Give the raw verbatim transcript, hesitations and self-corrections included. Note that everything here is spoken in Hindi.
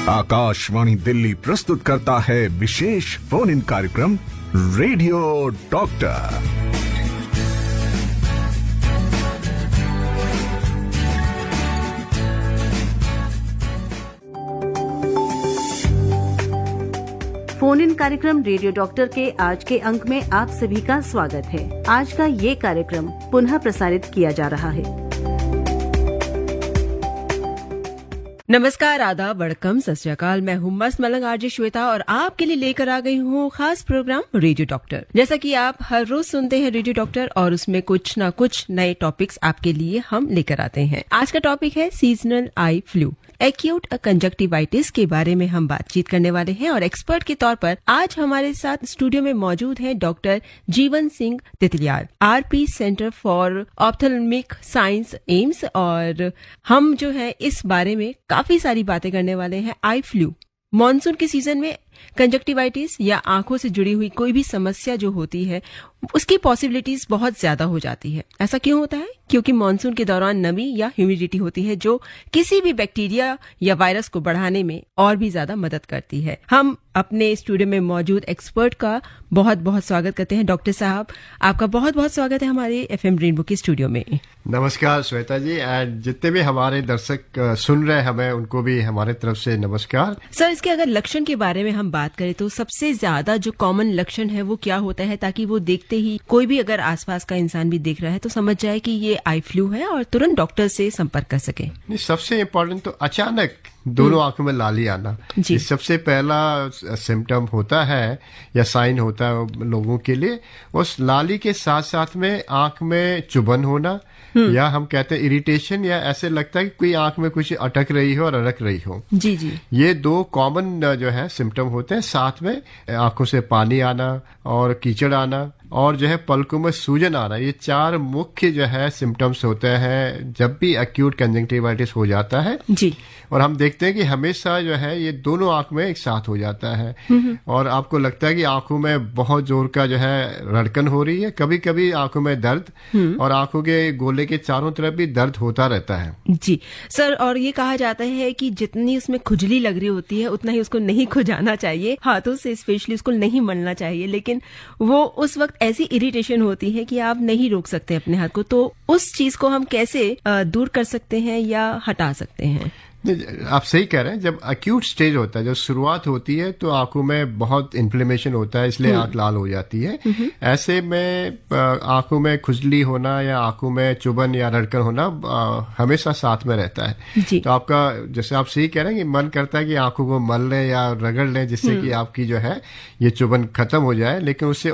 आकाशवाणी दिल्ली प्रस्तुत करता है विशेष फोन इन कार्यक्रम रेडियो डॉक्टर। फोन इन कार्यक्रम रेडियो डॉक्टर के आज के अंक में आप सभी का स्वागत है। आज का ये कार्यक्रम पुनः प्रसारित किया जा रहा है। नमस्कार, आदाब, वड़कम, सत श्री अकाल। मैं हूँ मस्त मलंग आरजे श्वेता और आपके लिए लेकर आ गई हूँ खास प्रोग्राम रेडियो डॉक्टर। जैसा कि आप हर रोज सुनते हैं रेडियो डॉक्टर और उसमें कुछ ना कुछ नए टॉपिक्स आपके लिए हम लेकर आते हैं। आज का टॉपिक है seasonal eye flu, acute conjunctivitis के बारे में हम बातचीत करने वाले हैं और एक्सपर्ट के तौर पर आज हमारे साथ स्टूडियो में मौजूद हैं doctor Jeevan Singh तितलियाल, RP centre for ophthalmic science, AIIMS. और हम जो है इस बारे में काफी सारी बातें करने वाले हैं। आई फ्लू, मॉनसून के सीजन में कंजक्टिवाइटिस या आंखों से जुड़ी हुई कोई भी समस्या जो होती है उसकी पॉसिबिलिटीज बहुत ज्यादा हो जाती है। ऐसा क्यों होता है? क्योंकि मॉनसून के दौरान नमी या ह्यूमिडिटी होती है जो किसी भी बैक्टीरिया या वायरस को बढ़ाने में और भी ज्यादा मदद करती है। हम अपने स्टूडियो में मौजूद एक्सपर्ट का बहुत बहुत स्वागत करते हैं। डॉक्टर साहब, आपका बहुत बहुत स्वागत है हमारे एफएम रेनबो के स्टूडियो में। नमस्कार श्वेता जी, एंड जितने भी हमारे दर्शक सुन रहे हैं हमें, उनको भी हमारे तरफ से नमस्कार। सर, इसके अगर लक्षण के बारे में हम बात करें तो सबसे ज्यादा जो कॉमन लक्षण है वो क्या होता है, ताकि वो देखते ही कोई भी अगर आसपास का इंसान भी देख रहा है तो समझ जाए कि ये आई फ्लू है और तुरंत डॉक्टर से संपर्क कर सके? सबसे इम्पोर्टेंट तो अचानक दोनों आंखों में लाली आना, ये सबसे पहला सिम्टम होता है या साइन होता है लोगों के लिए। उस लाली के साथ साथ में आंख में चुभन होना, या हम कहते हैं इरिटेशन, या ऐसे लगता है कि कोई आंख में कुछ अटक रही हो और अड़क रही हो। जी जी, ये दो कॉमन जो है सिम्टम होते हैं। साथ में आंखों से पानी आना और कीचड़ आना और जो है पलकों में सूजन आना, ये चार मुख्य जो है सिम्टम्स होते हैं जब भी एक्यूट कंजक्टिवाइटिस हो जाता है जी। और हम देखते हैं कि हमेशा जो है ये दोनों आंख में एक साथ हो जाता है और आपको लगता है कि आंखों में बहुत जोर का जो है रड़कन हो रही है, कभी कभी आंखों में दर्द और आंखों के गोले के चारों तरफ भी दर्द होता रहता है जी सर। और ये कहा जाता है कि जितनी उसमें खुजली लग रही होती है उतना ही उसको नहीं खुजाना चाहिए, हाथों से स्पेशली उसको नहीं मलना चाहिए, लेकिन वो उस वक्त ऐसी इरिटेशन होती है कि आप नहीं रोक सकते अपने हाथ को। तो उस चीज को हम कैसे दूर कर सकते हैं या हटा सकते हैं? आप सही कह रहे हैं। जब एक्यूट स्टेज होता है, जब शुरुआत होती है, तो आंखों में बहुत इन्फ्लेमेशन होता है, इसलिए आंख लाल हो जाती है। ऐसे में आंखों में खुजली होना या आंखों में चुभन या रड़कन होना हमेशा साथ में रहता है। तो आपका, जैसे आप सही कह रहे हैं कि मन करता है कि आंखों को मल लें या रगड़ लें जिससे कि आपकी जो है ये चुभन खत्म हो जाए, लेकिन उससे